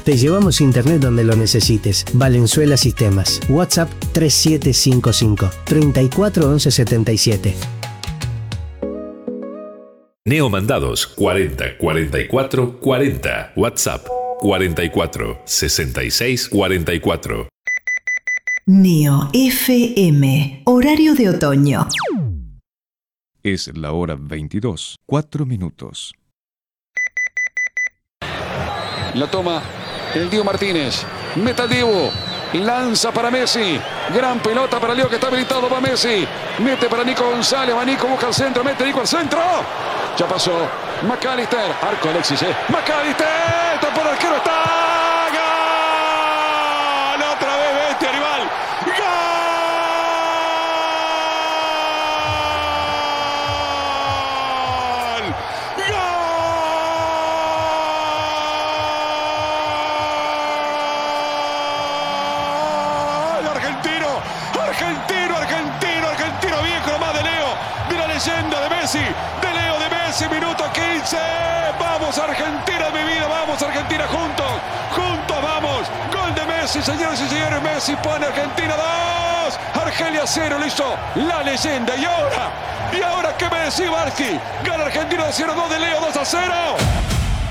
Te llevamos internet donde lo necesites. Valenzuela Sistemas. WhatsApp 3755 34 11 77. Neomandados 40 44 40. WhatsApp 44 66 44. Neo FM. Horario de otoño. Es la hora 22, 4 minutos. La toma el Diego Martínez. Meta el Diego. Lanza para Messi. Gran pelota para Leo que está habilitado. Va Messi. Mete para Nico González. Va Nico, busca el centro. Mete Nico al centro. Ya pasó. McAllister. Arco Alexis. McAllister. Tapó el arquero. Está. ¡Gol! Otra vez bestia rival. ¡Gol! Argentino viejo nomás de Leo, de la leyenda de Messi, de Leo de Messi, minuto 15. Vamos Argentina, mi vida, vamos Argentina, juntos vamos. Gol de Messi, señores y señores, Messi pone Argentina 2, Argelia 0, lo hizo la leyenda. ¿Y ahora qué me decís, Barqui? Gana Argentina 0-2 de Leo, 2-0.